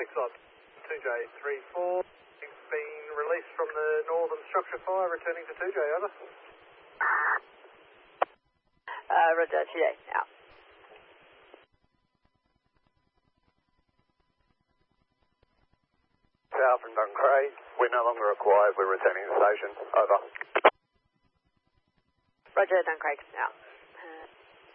on. 2J34. Been released from the northern structure fire, returning to 2J, over. Roger, 2J, out. South from Duncraig, we're no longer required, we're returning to station, over. Roger, Duncraig, out.